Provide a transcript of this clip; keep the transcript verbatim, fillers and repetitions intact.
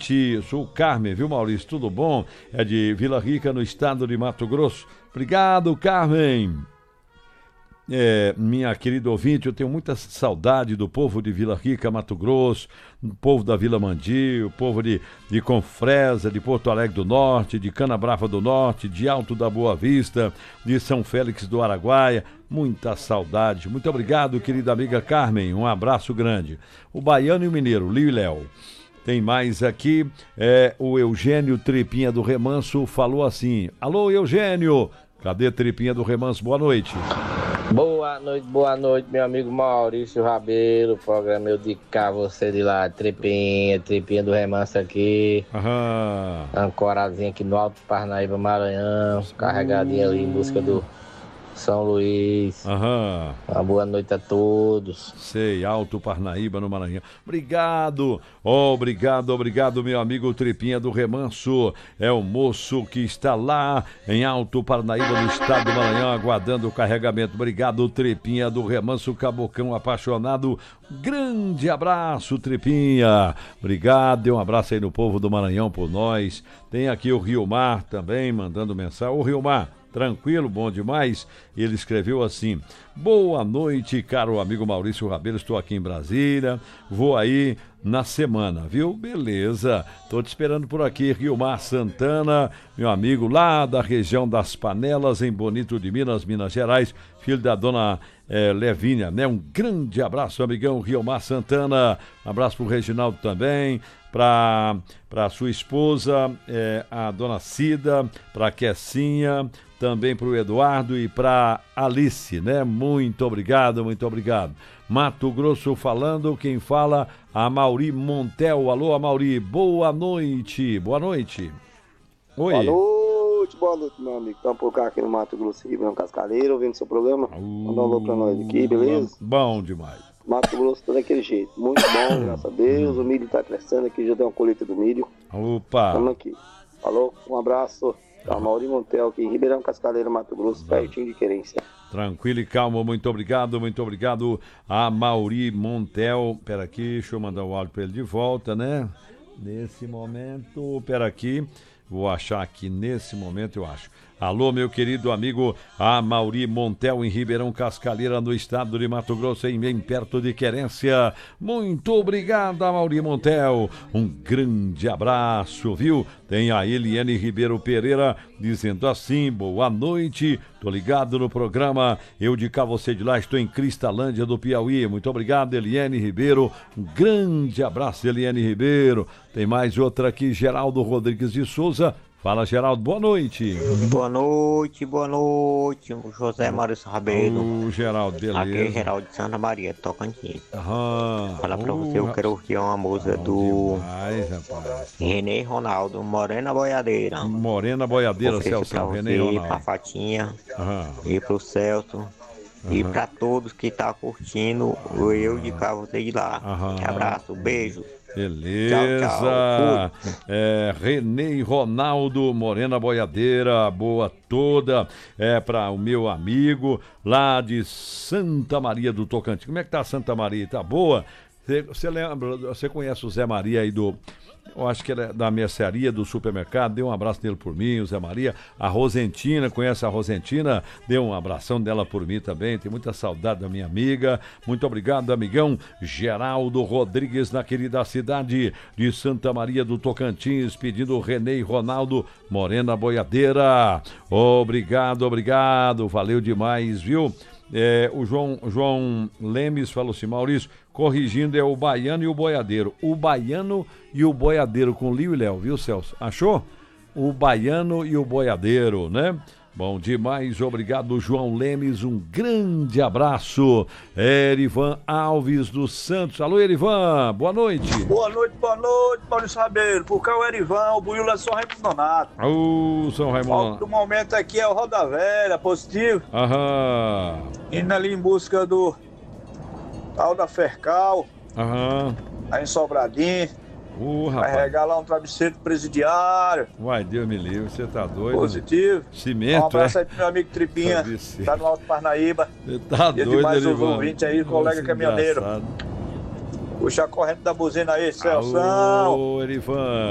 noite. Eu sou o Carmen, viu, Maurício? Tudo bom? É de Vila Rica, no estado de Mato Grosso. Obrigado, Carmen. É, minha querida ouvinte, eu tenho muita saudade do povo de Vila Rica, Mato Grosso, do povo da Vila Mandi, o povo de, de Confresa, de Porto Alegre do Norte, de Canabrava do Norte, de Alto da Boa Vista, de São Félix do Araguaia. Muita saudade. Muito obrigado, querida amiga Carmen. Um abraço grande. O baiano e o mineiro, Lio e Léo. Tem mais aqui, é, o Eugênio Tripinha do Remanso falou assim: alô, Eugênio, cadê Tripinha do Remanso? Boa noite. Boa noite, boa noite, meu amigo Maurício Rabelo. Programa eu dedicar você de lá, Tripinha, Tripinha do Remanso aqui. Aham. Ancorazinha aqui no Alto Parnaíba, Maranhão. Carregadinha ali em busca do São Luís. Aham. Uma boa noite a todos. Sei, Alto Parnaíba, no Maranhão. Obrigado, obrigado, obrigado, meu amigo Tripinha do Remanso. É o moço que está lá em Alto Parnaíba, no estado do Maranhão, aguardando o carregamento. Obrigado, Tripinha do Remanso, cabocão apaixonado. Grande abraço, Tripinha. Obrigado, e um abraço aí no povo do Maranhão por nós. Tem aqui o Rio Mar também, mandando mensagem. Ô, Rio Mar, tranquilo, bom demais. Ele escreveu assim: boa noite, caro amigo Maurício Rabelo, estou aqui em Brasília, vou aí na semana, viu? Beleza, tô te esperando por aqui, Riomar Santana, meu amigo lá da região das Panelas, em Bonito de Minas, Minas Gerais, filho da dona é, Levínia, né? Um grande abraço, amigão Riomar Santana, um abraço pro Reginaldo também, para para sua esposa, é, a dona Cida, para a Quessinha, também para o Eduardo e para Alice, né? Muito obrigado, muito obrigado. Mato Grosso falando, quem fala, a Mauri Montel. Alô, Mauri, boa noite, boa noite. Oi. Boa noite, boa noite, meu amigo. Estamos por cá aqui no Mato Grosso, Ribeirão Cascaleiro, ouvindo seu programa. Uh, Manda um alô pra nós aqui, beleza? Bom demais. Mato Grosso tá daquele jeito, muito bom, graças a Deus. O milho tá crescendo aqui, já deu uma colheita do milho. Opa! Estamos aqui. Falou, um abraço. A Mauri Montel aqui em Ribeirão Cascaleiro, Mato Grosso, pertinho de Querência. Tranquilo e calmo, muito obrigado, muito obrigado a Mauri Montel. Pera aqui, deixa eu mandar o áudio para ele de volta, né? Nesse momento, pera aqui, vou achar aqui, nesse momento eu acho. Alô, meu querido amigo Mauri Montel, em Ribeirão Cascaleira, no estado de Mato Grosso, em bem perto de Querência. Muito obrigado, Mauri Montel. Um grande abraço, viu? Tem a Eliane Ribeiro Pereira dizendo assim: boa noite, tô ligado no programa Eu de Cá, Você de Lá, estou em Cristalândia do Piauí. Muito obrigado, Eliane Ribeiro. Um grande abraço, Eliane Ribeiro. Tem mais outra aqui, Geraldo Rodrigues de Souza. Fala, Geraldo, boa noite. Boa noite, boa noite. O José Maurício Rabelo. Ô, Geraldo, beleza. Aqui é Geraldo de Santa Maria, Tocantins. Aham. Falar pra uh, você, eu quero ouvir uma música do demais, rapaz. René Ronaldo, Morena Boiadeira. Morena Boiadeira, Celso. René Ronaldo. Pra Fatinha, Aham. e pro Celso. Uhum. E pra todos que tá curtindo o Eu de Cá, Você de Lá. Uhum. Abraço, beijo. Beleza. Tchau, tchau. É, Renê Ronaldo, Morena Boiadeira, boa toda. É para o meu amigo lá de Santa Maria do Tocantins. Como é que tá Santa Maria? Tá boa? Você lembra, você conhece o Zé Maria aí do... Eu acho que era da mercearia, do supermercado. Dê um abraço nele por mim, o Zé Maria. A Rosentina, conhece a Rosentina? Dê um abração dela por mim também. Tem muita saudade da minha amiga. Muito obrigado, amigão Geraldo Rodrigues, na querida cidade de Santa Maria do Tocantins, pedindo René Ronaldo, Morena Boiadeira. Obrigado, obrigado. Valeu demais, viu? É, o João, João Lemes falou assim: Maurício, corrigindo, é o baiano e o boiadeiro. O baiano e o boiadeiro com Lio e Léo, viu, Celso? Achou? O baiano e o boiadeiro, né? Bom demais, obrigado, João Lemes, um grande abraço. Erivan Alves dos Santos. Alô, Erivan, boa noite. Boa noite, boa noite, Maurício Rabelo. Por cá o Erivan, o Buiula é São Raimundo Nonato. Ô, São Raimundo. O momento aqui é o Roda Velha, positivo. Aham. Indo ali em busca do tal da Fercal. Aham. Aí em Sobradinho. Uh, rapaz. Carregar lá um travesseiro presidiário. Uai, Deus me livre, você tá doido? Positivo. Né? Cimento, um abraço é? aí pro meu amigo Tripinha, tá no Alto Parnaíba. Você tá e doido, demais Erivan. os ouvintes aí, colega Nossa, caminhoneiro. Engraçado. Puxa a corrente da buzina aí, Celso. Ô, Erivan.